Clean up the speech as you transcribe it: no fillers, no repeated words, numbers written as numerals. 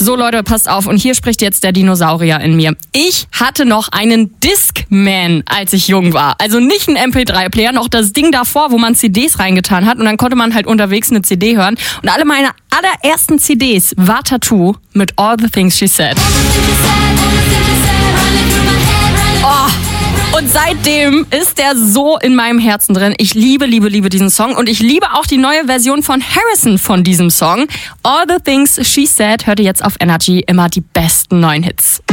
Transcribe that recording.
So Leute, passt auf und hier spricht jetzt der Dinosaurier in mir. Ich hatte noch einen Discman, als ich jung war. Also nicht ein MP3-Player, noch das Ding davor, wo man CDs reingetan hat und dann konnte man halt unterwegs eine CD hören. Und alle meine allerersten CDs war Tattoo mit All the Things She Said. Und seitdem ist der so in meinem Herzen drin. Ich liebe diesen Song und ich liebe auch die neue Version von Harrison von diesem Song. All the Things She Said hört ihr jetzt auf Energy, immer die besten neuen Hits.